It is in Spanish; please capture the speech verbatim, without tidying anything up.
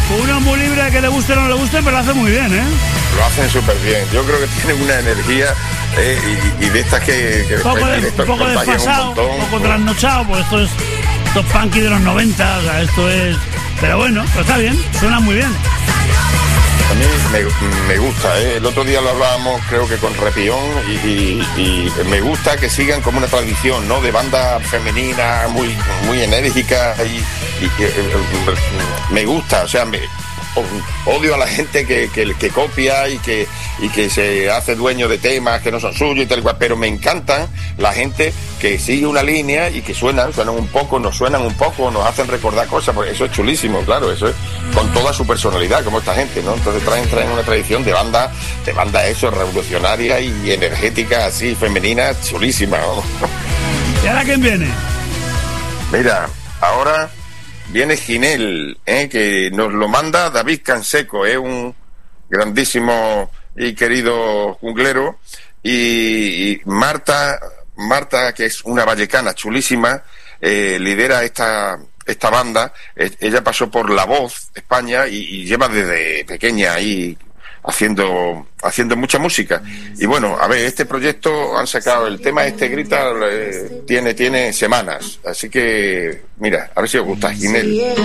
Uno muy libre, que le guste o no le guste, pero lo hace muy bien, ¿eh? Lo hacen súper bien. Yo creo que tienen una energía eh, y, y de estas que... que un poco, de, un poco desfasado, un, un poco trasnochado, pues esto es top punky de los noventa, o sea, esto es... Pero bueno, pues está bien, suena muy bien. A mí me, me gusta, ¿eh? El otro día lo hablábamos, creo que con Repión, y, y, y me gusta que sigan como una tradición, ¿no? De banda femenina muy, muy enérgica y, y, y me gusta, o sea, me, odio a la gente que, que, que copia y que, y que se hace dueño de temas que no son suyos y tal cual, pero me encantan la gente que sigue una línea y que suenan, suenan un poco, nos suenan un poco, nos hacen recordar cosas, porque eso es chulísimo, claro, eso es con toda su personalidad, como esta gente, ¿no? Entonces traen, traen una tradición de banda, de banda eso, revolucionaria y energética, así, femenina, chulísima, ¿no? ¿Y ahora quién viene? Mira, ahora viene Ginel, ¿eh? Que nos lo manda David Canseco, es ¿eh? Un grandísimo y querido junglero, y, y Marta, Marta, que es una vallecana chulísima, eh, lidera esta esta banda. Eh, ella pasó por La Voz, España, y, y lleva desde pequeña ahí haciendo haciendo mucha música. Y bueno, a ver, este proyecto han sacado el tema este grita, eh, tiene tiene semanas, así que mira, a ver si os gusta, Ginel.